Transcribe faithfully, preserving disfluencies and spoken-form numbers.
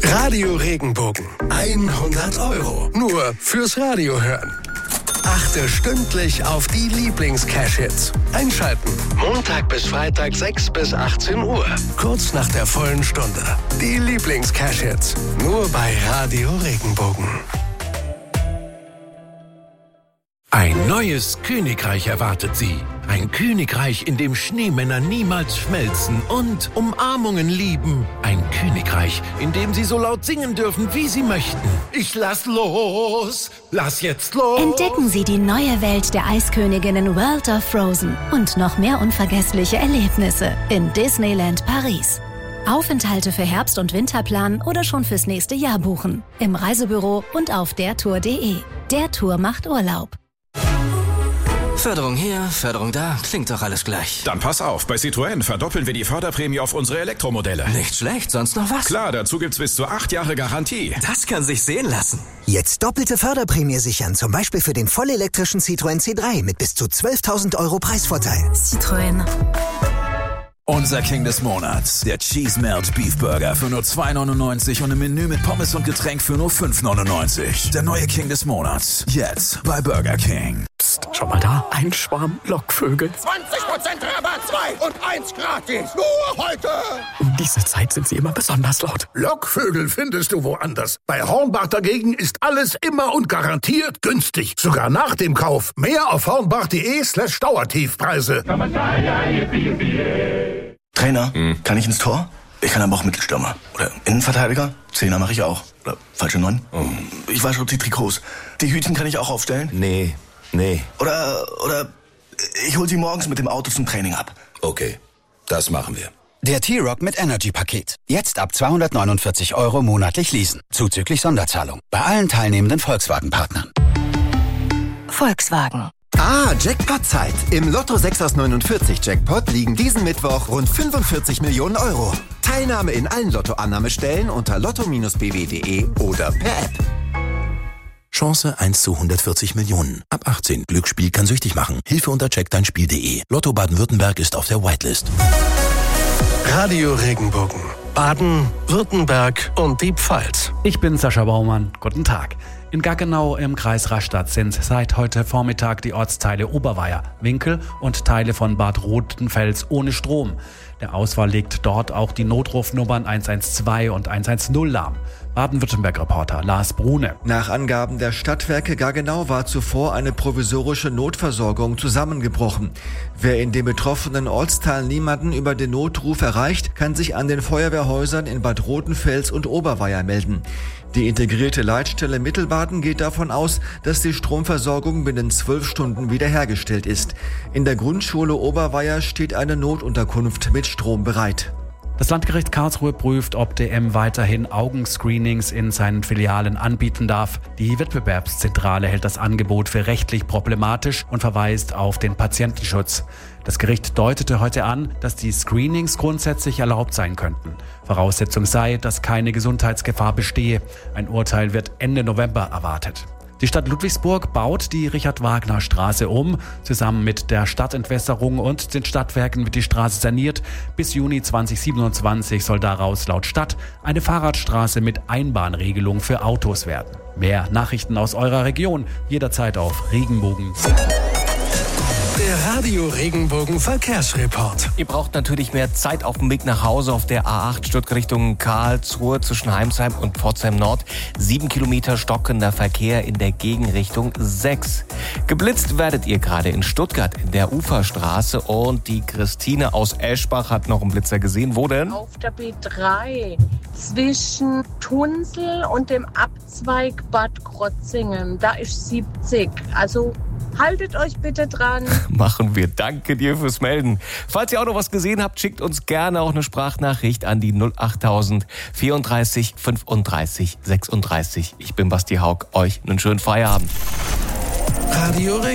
Radio Regenbogen. hundert Euro. Nur fürs Radio hören. Achte stündlich auf die Lieblings-Cash-Hits. Einschalten. Montag bis Freitag sechs bis achtzehn Uhr. Kurz nach der vollen Stunde. Die Lieblings-Cash-Hits. Nur bei Radio Regenbogen. Ein neues Königreich erwartet Sie. Ein Königreich, in dem Schneemänner niemals schmelzen und Umarmungen lieben. Ein Königreich, in dem Sie so laut singen dürfen, wie Sie möchten. Ich lass los, lass jetzt los. Entdecken Sie die neue Welt der Eisköniginnen World of Frozen und noch mehr unvergessliche Erlebnisse in Disneyland Paris. Aufenthalte für Herbst- und Winterplan oder schon fürs nächste Jahr buchen. Im Reisebüro und auf dertour punkt de. Der Tour macht Urlaub. Förderung hier, Förderung da, klingt doch alles gleich. Dann pass auf, bei Citroën verdoppeln wir die Förderprämie auf unsere Elektromodelle. Nicht schlecht, sonst noch was? Klar, dazu gibt's bis zu acht Jahre Garantie. Das kann sich sehen lassen. Jetzt doppelte Förderprämie sichern, zum Beispiel für den vollelektrischen Citroën C drei mit bis zu zwölftausend Euro Preisvorteil. Citroën. Unser King des Monats, der Cheese Melt Beef Burger für nur zwei neunundneunzig und ein Menü mit Pommes und Getränk für nur fünf neunundneunzig. Der neue King des Monats, jetzt bei Burger King. Psst, schau mal da, ein Schwarm Lockvögel. zwanzig Prozent Rabatt, zwei und eins gratis, nur heute. Um diese Zeit sind sie immer besonders laut. Lockvögel findest du woanders. Bei Hornbach dagegen ist alles immer und garantiert günstig. Sogar nach dem Kauf. Mehr auf hornbach.de slash Dauertiefpreise. Trainer, hm. kann ich ins Tor? Ich kann aber auch Mittelstürmer. Oder Innenverteidiger? Zehner mache ich auch. Oder falsche Neun? Oh. Ich wasche auch die Trikots. Die Hütchen kann ich auch aufstellen? Nee, nee. Oder, oder ich hol sie morgens mit dem Auto zum Training ab. Okay, das machen wir. Der T-Rock mit Energy-Paket. Jetzt ab zweihundertneunundvierzig Euro monatlich leasen. Zuzüglich Sonderzahlung. Bei allen teilnehmenden Volkswagen-Partnern. Volkswagen. Ah, Jackpot-Zeit. Im Lotto sechs aus neunundvierzig Jackpot liegen diesen Mittwoch rund fünfundvierzig Millionen Euro. Teilnahme in allen Lottoannahmestellen unter lotto Bindestrich b w punkt de oder per App. Chance eins zu hundertvierzig Millionen. Ab achtzehn. Glücksspiel kann süchtig machen. Hilfe unter check dein Spiel punkt de. Lotto Baden-Württemberg ist auf der Whitelist. Radio Regenbogen. Baden, Württemberg und die Pfalz. Ich bin Sascha Baumann. Guten Tag. In Gaggenau im Kreis Rastatt sind seit heute Vormittag die Ortsteile Oberweier, Winkel und Teile von Bad Rotenfels ohne Strom. Der Ausfall legt dort auch die Notrufnummern eins eins zwei und eins eins null lahm. Baden-Württemberg-Reporter Lars Brune. Nach Angaben der Stadtwerke Gaggenau war zuvor eine provisorische Notversorgung zusammengebrochen. Wer in den betroffenen Ortsteilen niemanden über den Notruf erreicht, kann sich an den Feuerwehrhäusern in Bad Rotenfels und Oberweier melden. Die integrierte Leitstelle Mittelbaden geht davon aus, dass die Stromversorgung binnen zwölf Stunden wiederhergestellt ist. In der Grundschule Oberweier steht eine Notunterkunft mit Strom bereit. Das Landgericht Karlsruhe prüft, ob D M weiterhin Augenscreenings in seinen Filialen anbieten darf. Die Wettbewerbszentrale hält das Angebot für rechtlich problematisch und verweist auf den Patientenschutz. Das Gericht deutete heute an, dass die Screenings grundsätzlich erlaubt sein könnten. Voraussetzung sei, dass keine Gesundheitsgefahr bestehe. Ein Urteil wird Ende November erwartet. Die Stadt Ludwigsburg baut die Richard-Wagner-Straße um. Zusammen mit der Stadtentwässerung und den Stadtwerken wird die Straße saniert. Bis Juni zweitausendsiebenundzwanzig soll daraus laut Stadt eine Fahrradstraße mit Einbahnregelung für Autos werden. Mehr Nachrichten aus eurer Region jederzeit auf Regenbogen. Der Radio Regenbogen Verkehrsreport. Ihr braucht natürlich mehr Zeit auf dem Weg nach Hause auf der A acht Stuttgart Richtung Karlsruhe zwischen Heimsheim und Pforzheim Nord. Sieben Kilometer stockender Verkehr in der Gegenrichtung sechs. Geblitzt werdet ihr gerade in Stuttgart in der Uferstraße und die Christine aus Eschbach hat noch einen Blitzer gesehen. Wo denn? Auf der B drei zwischen Tunsel und dem Abzweig Bad Krotzingen. Da ist siebzig. Also haltet euch bitte dran. Machen wir. Danke dir fürs Melden. Falls ihr auch noch was gesehen habt, schickt uns gerne auch eine Sprachnachricht an die null achttausend vierunddreißig fünfunddreißig sechsunddreißig. Ich bin Basti Haug. Euch einen schönen Feierabend. Radio Regenbogen.